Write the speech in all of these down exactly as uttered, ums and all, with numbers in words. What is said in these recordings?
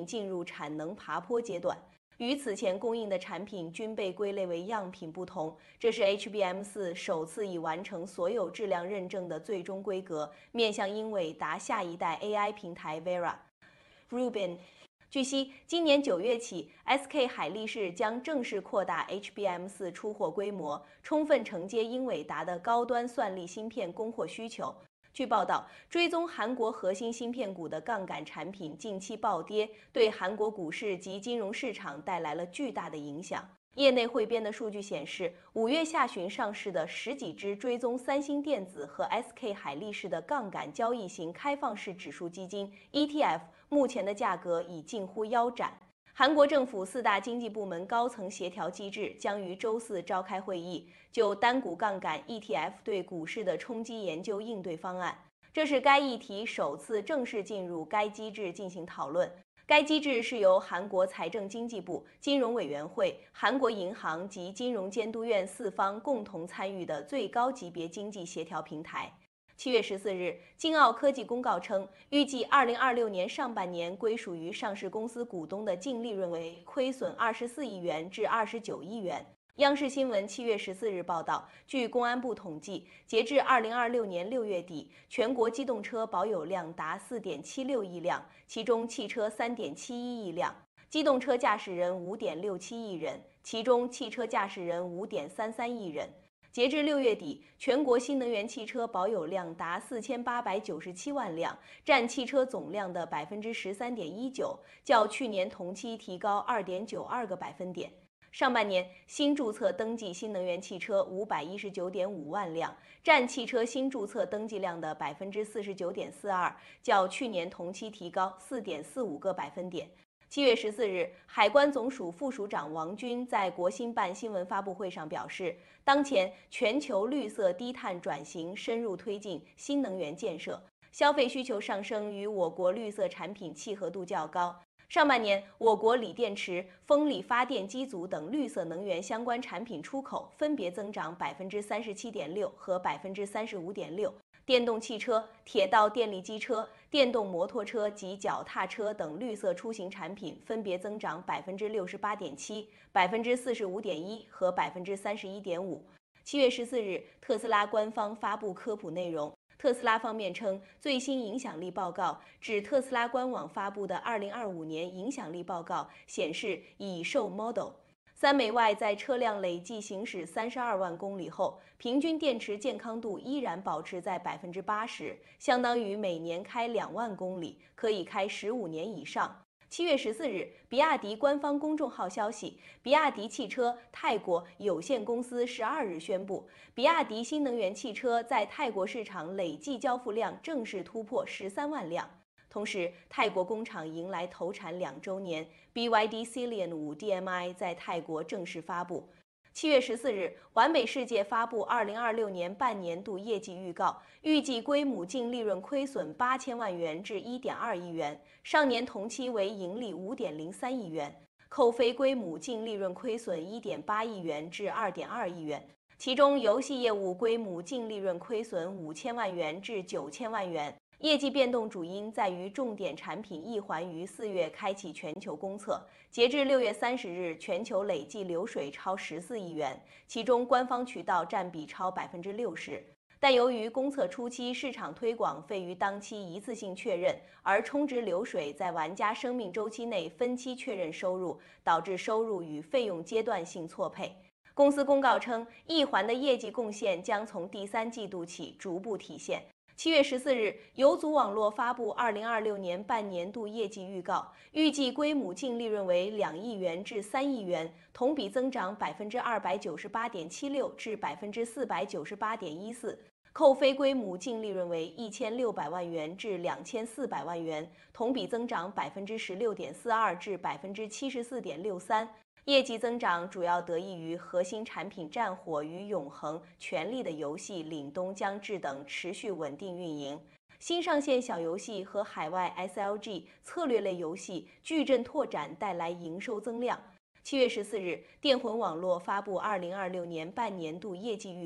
进入产能爬坡阶段。与此前供应的产品均被归类为样品不同，这是 H B M 四 首次已完成所有质量认证的最终规格，面向英伟达下一代 A I 平台 Vera。Rubin。据悉，今年九月起 ，S K 海力士将正式扩大 H B M 四 出货规模，充分承接英伟达的高端算力芯片供货需求。据报道，追踪韩国核心芯片股的杠杆产品近期暴跌，对韩国股市及金融市场带来了巨大的影响。业内汇编的数据显示，五月下旬上市的十几只追踪三星电子和 S K 海力士的杠杆交易型开放式指数基金 E T F， 目前的价格已近乎腰斩。韩国政府四大经济部门高层协调机制将于周四召开会议，就单股杠杆 E T F 对股市的冲击研究应对方案。这是该议题首次正式进入该机制进行讨论。该机制是由韩国财政经济部、金融委员会、韩国银行及金融监督院四方共同参与的最高级别经济协调平台。七月十四日，金奥科技公告称，预计二零二六年上半年归属于上市公司股东的净利润为亏损二十四亿元至二十九亿元。央视新闻七月十四日报道，据公安部统计，截至二零二六年六月底，全国机动车保有量达四点七六亿辆，其中汽车三点七一亿辆，机动车驾驶人五点六七亿人，其中汽车驾驶人五点三三亿人。截至六月底，全国新能源汽车保有量达四千八百九十七万辆，占汽车总量的百分之十三点一九，较去年同期提高二点九二个百分点。上半年新注册登记新能源汽车五百一十九点五万辆，占汽车新注册登记量的百分之四十九点四二，较去年同期提高四点四五个百分点。七月十四日，海关总署副署长王军在国新办新闻发布会上表示，当前全球绿色低碳转型深入推进新能源建设，消费需求上升与我国绿色产品契合度较高。上半年，我国锂电池、风力发电机组等绿色能源相关产品出口分别增长百分之三十七点六和百分之三十五点六。电动汽车、铁道电力机车、电动摩托车及脚踏车等绿色出行产品分别增长百分之六十八点七、百分之四十五点一和百分之三十一点五。七月十四日，特斯拉官方发布科普内容。特斯拉方面称，最新影响力报告指特斯拉官网发布的二零二五年影响力报告显示，已售 Model 三美 Y 在车辆累计行驶三十二万公里后，平均电池健康度依然保持在百分之八十，相当于每年开两万公里，可以开十五年以上。七月十四日，比亚迪官方公众号消息，比亚迪汽车泰国有限公司十二日宣布，比亚迪新能源汽车在泰国市场累计交付量正式突破十三万辆。同时，泰国工厂迎来投产两周年 ，B Y D Ceylon 五 D M I 在泰国正式发布。七月十四日，完美世界发布二零二六年半年度业绩预告，预计归母净利润亏损八千万元至一点二亿元，上年同期为盈利五点零三亿元，扣非归母净利润亏损一点八亿元至二点二亿元，其中游戏业务归母净利润亏损五千万元至九千万元。业绩变动主因在于重点产品一环于四月开启全球公测，截至六月三十日，全球累计流水超十四亿元，其中官方渠道占比超百分之六十。但由于公测初期市场推广费于当期一次性确认，而充值流水在玩家生命周期内分期确认收入，导致收入与费用阶段性错配。公司公告称，一环的业绩贡献将从第三季度起逐步体现。七月十四日，游族网络发布二零二六年半年度业绩预告，预计归母净利润为两亿元至三亿元，同比增长百分之二百九十八点七六至百分之四百九十八点一四，扣非归母净利润为一千六百万元至两千四百万元，同比增长百分之十六点四二至百分之七十四点六三。业绩增长主要得益于核心产品战火与永恒、权力的游戏、凛冬将至等持续稳定运营。新上线小游戏和海外 S L G 策略类游戏矩阵拓展带来营收增量。七月十四日，电魂网络发布二零二六年半年度业绩预告，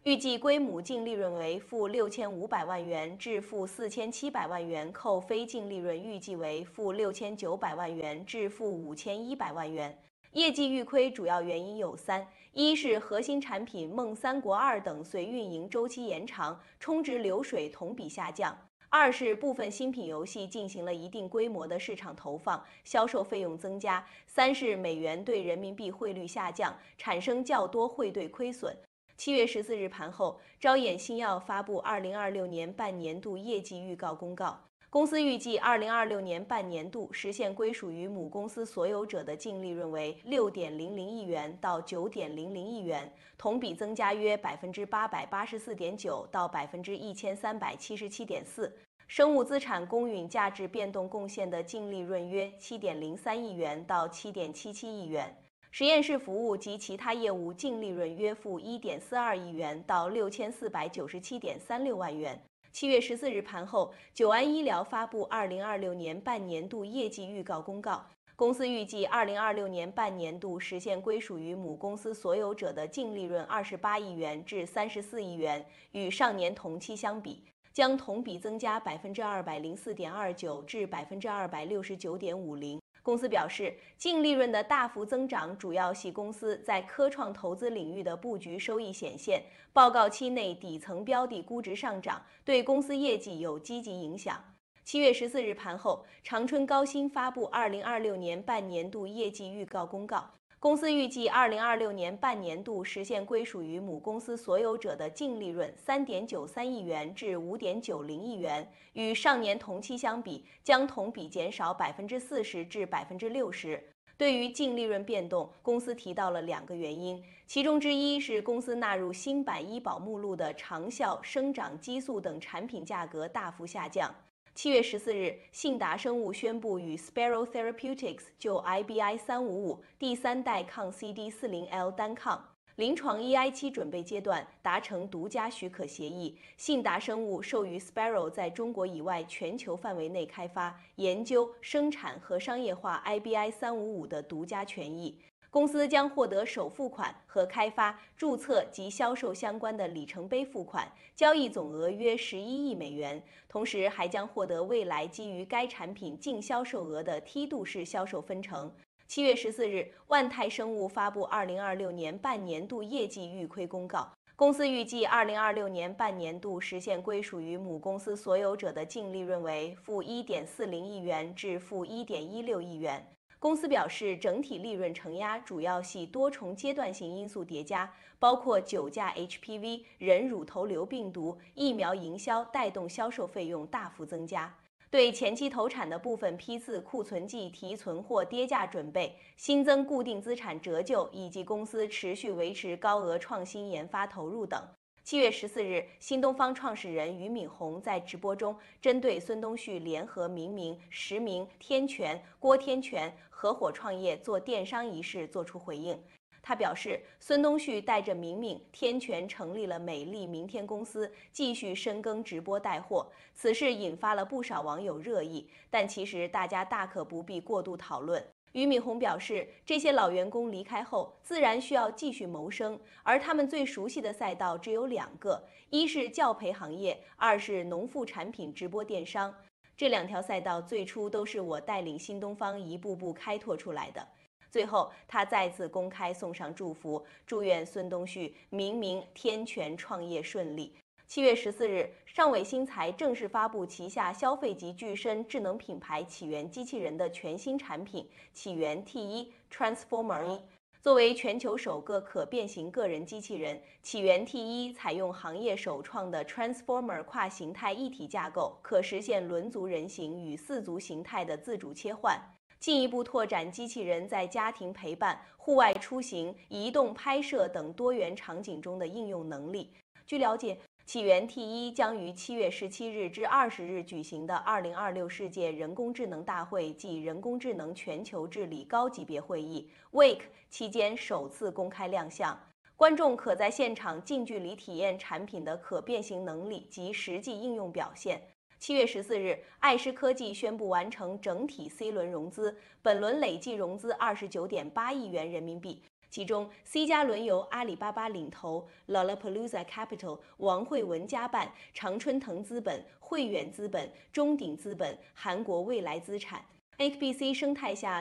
预计归母净利润为负六千五百万元至负四千七百万元，扣非净利润预计为负六千九百万元至负五千一百万元。业绩预亏主要原因有三：一是核心产品《梦三国二》等随运营周期延长，充值流水同比下降；二是部分新品游戏进行了一定规模的市场投放，销售费用增加；三是美元对人民币汇率下降，产生较多汇兑亏损。七月十四日盘后，招眼新药发布二零二六年半年度业绩预告公告。公司预计二零二六年半年度实现归属于母公司所有者的净利润为六点零零亿元到九点零零亿元，同比增加约百分之八百八十四点九到百分之一千三百七十七点四。生物资产公允价值变动贡献的净利润约七点零三亿元到七点七七亿元。实验室服务及其他业务净利润约负一点四二亿元到六千四百九十七点三六万元。七月十四日盘后，九安医疗发布二零二六年半年度业绩预告公告。公司预计二零二六年半年度实现归属于母公司所有者的净利润二十八亿元至三十四亿元，与上年同期相比，将同比增加百分之二百零四点二九至百分之二百六十九点五零。公司表示，净利润的大幅增长主要系公司在科创投资领域的布局收益显现，报告期内底层标的估值上涨，对公司业绩有积极影响。七月十四日盘后，长春高新发布二零二六年半年度业绩预告公告。公司预计二零二六年半年度实现归属于母公司所有者的净利润三点九三亿元至五点九零亿元，与上年同期相比，将同比减少百分之四十至百分之六十。对于净利润变动，公司提到了两个原因，其中之一是公司纳入新版医保目录的长效、生长激素等产品价格大幅下降。七月十四日，信达生物宣布与 Sparrow Therapeutics 就 I B I 三五五第三代抗 C D 四十 L 单抗临床 E I 期准备阶段达成独家许可协议，信达生物授予 Sparrow 在中国以外全球范围内开发、研究、生产和商业化 I B I 三五五的独家权益。公司将获得首付款和开发、注册及销售相关的里程碑付款，交易总额约十一亿美元，同时还将获得未来基于该产品净销售额的梯度式销售分成。七月十四日，万泰生物发布二零二六年半年度业绩预亏公告。公司预计二零二六年半年度实现归属于母公司所有者的净利润为负一点四零亿元至负一点一六亿元。公司表示，整体利润承压主要系多重阶段性因素叠加，包括酒驾 H P V、人乳头瘤病毒、疫苗营销带动销售费用大幅增加。对前期投产的部分批次库存季提存或跌价准备、新增固定资产折旧以及公司持续维持高额创新研发投入等。七月十四日，新东方创始人俞敏洪在直播中针对孙东旭联合明明、实名、天全、郭天全合伙创业做电商一事作出回应。他表示，孙东旭带着明明、天全成立了美丽明天公司，继续深耕直播带货。此事引发了不少网友热议，但其实大家大可不必过度讨论。俞敏洪表示，这些老员工离开后，自然需要继续谋生，而他们最熟悉的赛道只有两个，一是教培行业，二是农副产品直播电商。这两条赛道最初都是我带领新东方一步步开拓出来的。最后，他再次公开送上祝福，祝愿孙东旭、明明、天全创业顺利。七月十四日，上伟新材正式发布旗下消费级具身智能品牌起源机器人的全新产品起源 T 一 Transformer 一。作为全球首个可变形个人机器人，起源 T 一采用行业首创的 Transformer 跨形态一体架构，可实现轮足人形与四足形态的自主切换，进一步拓展机器人在家庭陪伴、户外出行、移动拍摄等多元场景中的应用能力。据了解，起源 T 一将于七月十七日至二十日举行的二零二六世界人工智能大会暨人工智能全球治理高级别会议 W A K E 期间首次公开亮相，观众可在现场近距离体验产品的可变形能力及实际应用表现。七月十四日，爱思科技宣布完成整体 C 轮融资，本轮累计融资二十九点八亿元人民币。 其中 C 加轮由阿里巴巴领投 ，Lollapalooza Capital、王慧文家办、常春藤资本、汇远资本、中鼎资本、韩国未来资产。H B C 生态下